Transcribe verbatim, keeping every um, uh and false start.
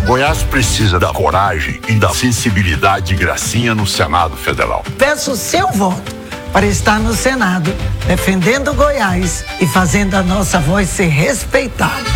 Goiás precisa da coragem e da sensibilidade de Gracinha no Senado Federal. Peço o seu voto para estar no Senado, defendendo Goiás e fazendo a nossa voz ser respeitada.